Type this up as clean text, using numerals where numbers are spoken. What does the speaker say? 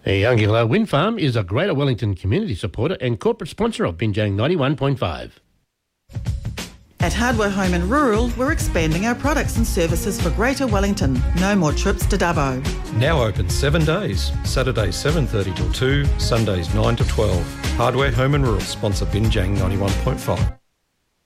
The Youngilla Wind Farm is a Greater Wellington community supporter and corporate sponsor of Binjang 91.5. At Hardware Home and Rural, we're expanding our products and services for Greater Wellington. No more trips to Dubbo. Now open 7 days. Saturdays 7:30 till 2, Sundays 9 to 12. Hardware Home and Rural sponsor Binjang 91.5.